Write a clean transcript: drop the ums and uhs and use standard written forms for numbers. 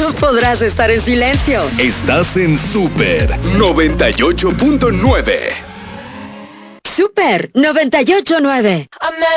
no podrás estar en silencio. Estás en Super 98.9. Super 98.9.